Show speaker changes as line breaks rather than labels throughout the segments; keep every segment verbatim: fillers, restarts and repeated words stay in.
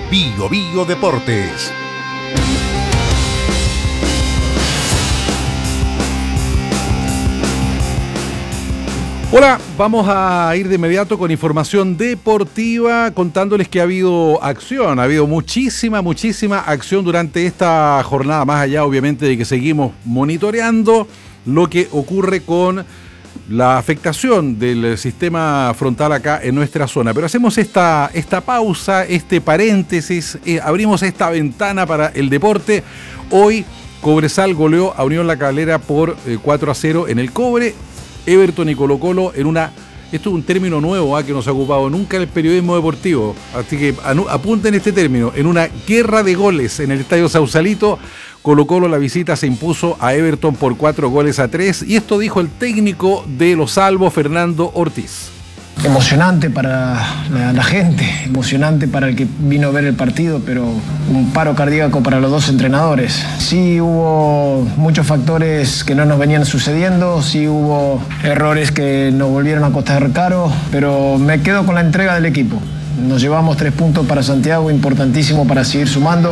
Bio Bio Deportes. Hola, vamos a ir de inmediato con información deportiva, contándoles que ha habido acción, ha habido muchísima, muchísima acción durante esta jornada, más allá obviamente de que seguimos monitoreando lo que ocurre con la afectación del sistema frontal acá en nuestra zona. Pero hacemos esta, esta pausa, este paréntesis, eh, abrimos esta ventana para el deporte. Hoy Cobresal goleó a Unión La Calera por eh, cuatro a cero en el Cobre. Everton y Colo Colo en una, esto es un término nuevo ¿eh? que no se ha ocupado nunca en el periodismo deportivo, así que apunten este término, en una guerra de goles en el Estadio Sausalito. Colo Colo la visita se impuso a Everton por cuatro goles a tres, y esto dijo el técnico de Los Albos, Fernando Ortiz.
Emocionante para la, la gente, emocionante para el que vino a ver el partido, pero un paro cardíaco para los dos entrenadores. Sí hubo muchos factores que no nos venían sucediendo, sí hubo errores que nos volvieron a costar caro, pero me quedo con la entrega del equipo. Nos llevamos tres puntos para Santiago, importantísimo para seguir sumando.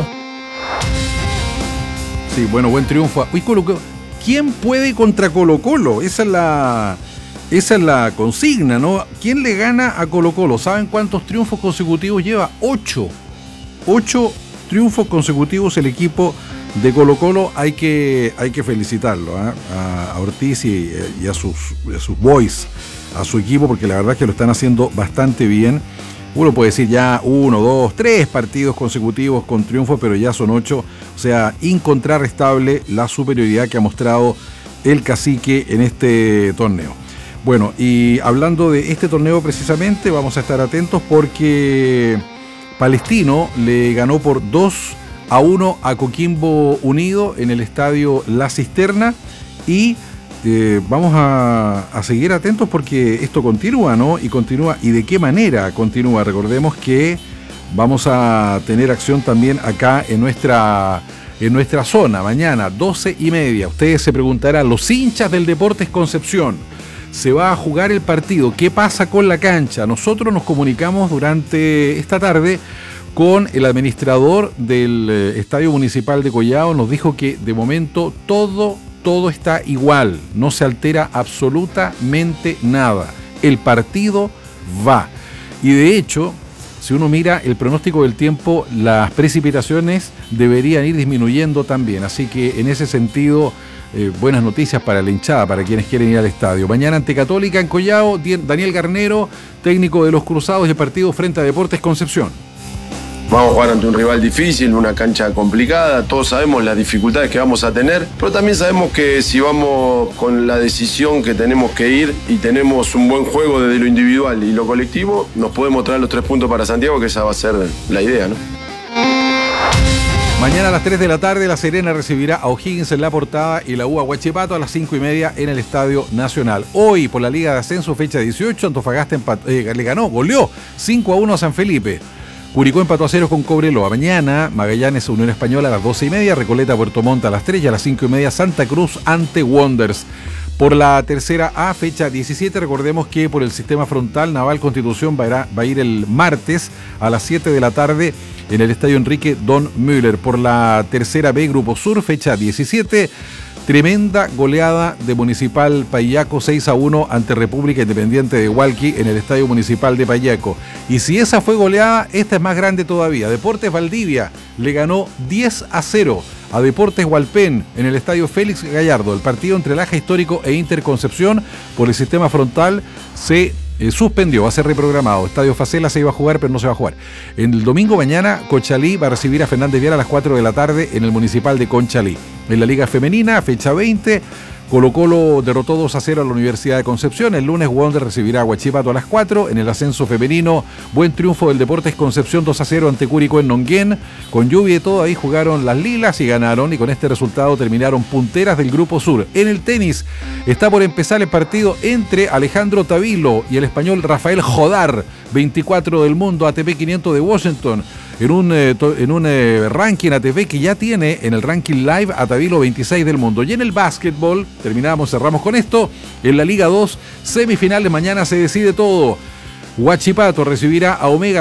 Sí, bueno, buen triunfo. Uy, Colo Colo. ¿Quién puede contra Colo Colo? Esa es la... Esa es la consigna, ¿no? ¿Quién le gana a Colo Colo? ¿Saben cuántos triunfos consecutivos lleva? Ocho. Ocho triunfos consecutivos el equipo de Colo Colo. Hay que, hay que felicitarlo ¿eh? a Ortiz y, y a, sus, a sus boys, a su equipo, porque la verdad es que lo están haciendo bastante bien. Uno puede decir ya uno, dos, tres partidos consecutivos con triunfos, pero ya son ocho. O sea, incontrarrestable la superioridad que ha mostrado el Cacique en este torneo. Bueno, y hablando de este torneo precisamente, vamos a estar atentos porque Palestino le ganó por dos a uno a Coquimbo Unido en el estadio La Cisterna, y eh, vamos a, a seguir atentos porque esto continúa, ¿no? Y continúa, ¿y de qué manera continúa? Recordemos que vamos a tener acción también acá en nuestra... en nuestra zona, mañana, doce y media. Ustedes se preguntarán, los hinchas del Deportes Concepción, se va a jugar el partido, ¿qué pasa con la cancha? Nosotros nos comunicamos durante esta tarde con el administrador del eh, Estadio Municipal de Collao. Nos dijo que de momento todo, todo está igual, no se altera absolutamente nada. El partido va. Y de hecho, si uno mira el pronóstico del tiempo, las precipitaciones deberían ir disminuyendo también. Así que en ese sentido, eh, buenas noticias para la hinchada, para quienes quieren ir al estadio. Mañana ante Católica en Collao, Daniel Garnero, técnico de los Cruzados, de partido frente a Deportes Concepción.
Vamos a jugar ante un rival difícil, una cancha complicada, todos sabemos las dificultades que vamos a tener, pero también sabemos que si vamos con la decisión que tenemos que ir y tenemos un buen juego desde lo individual y lo colectivo, nos podemos traer los tres puntos para Santiago, que esa va a ser la idea, ¿no?
Mañana a las tres de la tarde, La Serena recibirá a O'Higgins en La Portada y la U a Huachipato a las cinco y media en el Estadio Nacional. Hoy, por la Liga de Ascenso, fecha dieciocho, Antofagasta empat- eh, le ganó, goleó cinco a uno a San Felipe. Curicó empató a ceros con Cobreloa. Mañana, Magallanes Unión Española a las doce y media, Recoleta Puerto Montt a las tres y a las cinco y media Santa Cruz ante Wanderers. Por la tercera A, fecha diecisiete, recordemos que por el sistema frontal, Naval Constitución va a, ir a, va a ir el martes a las siete de la tarde en el Estadio Enrique Don Müller. Por la tercera B, Grupo Sur, fecha diecisiete, tremenda goleada de Municipal Payaco seis a uno ante República Independiente de Hualqui en el Estadio Municipal de Payaco. Y si esa fue goleada, esta es más grande todavía. Deportes Valdivia le ganó diez a cero a Deportes Hualpén en el Estadio Félix Gallardo. El partido entre Laja Histórico e Interconcepción por el sistema frontal se eh, suspendió, va a ser reprogramado. Estadio Facela se iba a jugar, pero no se va a jugar. En el domingo mañana, Conchalí va a recibir a Fernández Vial a las cuatro de la tarde en el Municipal de Conchalí. En la Liga Femenina, fecha veinte, Colo Colo derrotó dos a cero a la Universidad de Concepción. El lunes Wander recibirá a Huachipato a las cuatro. En el ascenso femenino, buen triunfo del Deportes Concepción dos a cero ante Curicó en Nonguén. Con lluvia y todo, ahí jugaron las Lilas y ganaron, y con este resultado terminaron punteras del Grupo Sur. En el tenis está por empezar el partido entre Alejandro Tavilo y el español Rafael Jodar, veinticuatro del mundo, A T P quinientos de Washington. En un, eh, to, en un eh, ranking A T P que ya tiene en el ranking live a Tavilo veintiséis del mundo. Y en el básquetbol, terminamos, cerramos con esto, en la Liga dos, semifinales, mañana se decide todo. Huachipato recibirá a Omega